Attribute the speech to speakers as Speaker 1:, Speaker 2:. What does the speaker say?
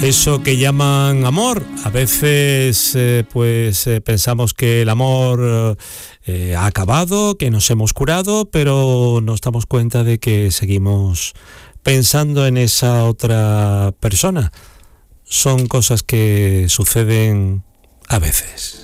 Speaker 1: Eso que llaman amor. A veces pensamos que el amor ha acabado, que nos hemos curado, pero nos damos cuenta de que seguimos pensando en esa otra persona. Son cosas que suceden a veces.